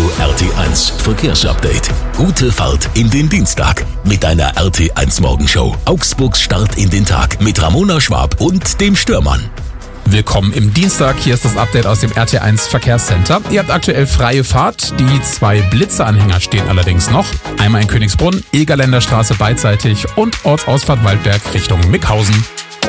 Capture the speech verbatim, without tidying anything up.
R T eins Verkehrsupdate. Gute Fahrt in den Dienstag mit einer R T eins Morgenshow. Augsburgs Start in den Tag mit Ramona Schwab und dem Störmann. Willkommen im Dienstag, hier ist das Update aus dem R T eins Verkehrscenter. Ihr habt aktuell freie Fahrt, die zwei Blitzeanhänger stehen allerdings noch. Einmal in Königsbrunn, Egerländer Straße beidseitig und Ortsausfahrt Waldberg Richtung Mickhausen.